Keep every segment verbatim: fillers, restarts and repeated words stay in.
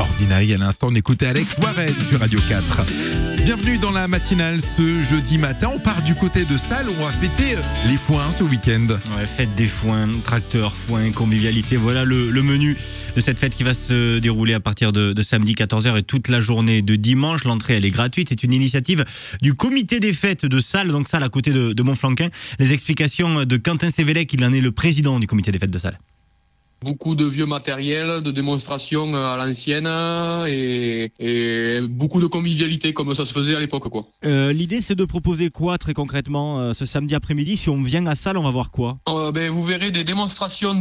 Ordinary, à l'instant, on écoutait Alex Warren sur Radio quatre. Bienvenue dans la matinale ce jeudi matin. On part du côté de Salles, on va fêter les foins ce week-end. Ouais, fête des foins, tracteurs, foins, convivialité. Voilà le, le menu de cette fête qui va se dérouler à partir de, de samedi quatorze heures et toute la journée de dimanche. L'entrée, elle est gratuite. C'est une initiative du comité des fêtes de Salles, donc Salles à côté de, de Montflanquin. Les explications de Quentin Sévélec, il en est le président du comité des fêtes de Salles. Beaucoup de vieux matériel, de démonstrations à l'ancienne et, et beaucoup de convivialité comme ça se faisait à l'époque, quoi. Euh, l'idée, c'est de proposer quoi très concrètement euh, ce samedi après-midi? Si on vient à Salles, on va voir quoi? euh, ben, Vous verrez des démonstrations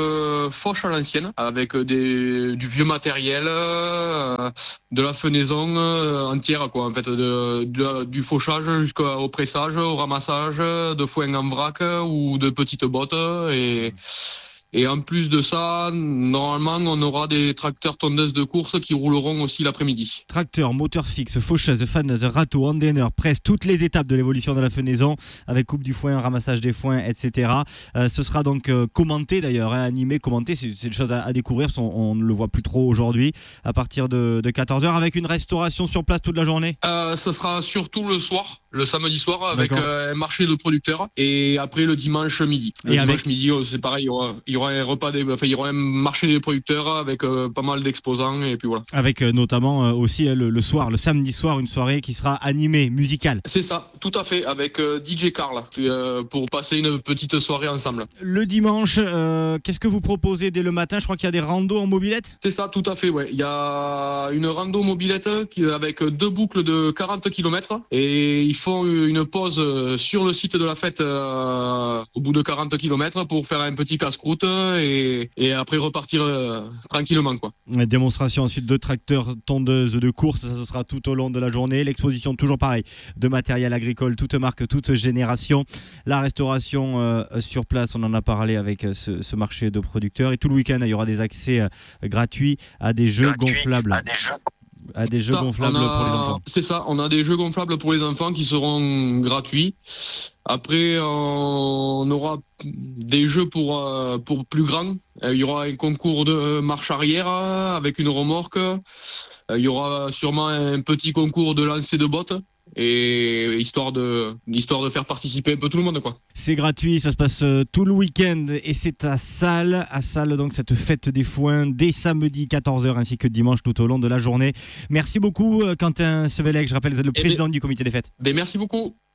de fauche à l'ancienne avec des, du vieux matériel, euh, de la fenaison euh, entière, quoi, en fait, de, de, du fauchage jusqu'au pressage, au ramassage, de foin en vrac ou de petites bottes et... Et en plus de ça, normalement, on aura des tracteurs tondeuses de course qui rouleront aussi l'après-midi. Tracteur, moteur fixe, faucheuse, faneuse, râteau, endaineur, presse, toutes les étapes de l'évolution de la fenaison, avec coupe du foin, ramassage des foins, et cetera. Euh, ce sera donc euh, commenté d'ailleurs, hein, animé, commenté, c'est, c'est une chose à, à découvrir, on, on ne le voit plus trop aujourd'hui, à partir de, de quatorze heures, avec une restauration sur place toute la journée. Euh, ce sera surtout le soir, le samedi soir, avec euh, un marché de producteurs, et après le dimanche midi. Le et dimanche avec... midi, c'est pareil, il y aura... Il y aura un repas des, enfin, il y aura un marché des producteurs avec euh, pas mal d'exposants et puis voilà. Avec euh, notamment euh, aussi euh, le, le soir, le samedi soir, une soirée qui sera animée, musicale. C'est ça, tout à fait, avec euh, D J Carl euh, pour passer une petite soirée ensemble. Le dimanche, euh, qu'est-ce que vous proposez dès le matin? Je crois qu'il y a des randos en mobilette. C'est ça, tout à fait, ouais. Il y a une rando mobilette qui avec deux boucles de quarante kilomètres et ils font une pause sur le site de la fête euh, au bout de quarante kilomètres pour faire un petit casse-croûte. Et, et après repartir euh, tranquillement, quoi. Démonstration ensuite de tracteurs, tondeuses de course, ça ce sera tout au long de la journée. L'exposition toujours pareil, de matériel agricole, toute marque, toute génération. La restauration euh, sur place, on en a parlé avec euh, ce, ce marché de producteurs. Et tout le week-end, il y aura des accès euh, gratuits à des jeux Gratuit, gonflables. À des jeux. À des jeux ça, gonflables a, pour les enfants. C'est ça, on a des jeux gonflables pour les enfants qui seront gratuits. Après, on aura des jeux pour, pour plus grands. Il y aura un concours de marche arrière avec une remorque. Il y aura sûrement un petit concours de lancer de bottes. Et histoire de, histoire de faire participer un peu tout le monde, quoi. C'est gratuit, ça se passe tout le week-end et c'est à Salles, à Salles donc cette fête des foins dès samedi quatorze heures ainsi que dimanche tout au long de la journée. Merci beaucoup Quentin Sévélec, je rappelle vous êtes le président ben, du comité des fêtes. Ben merci beaucoup.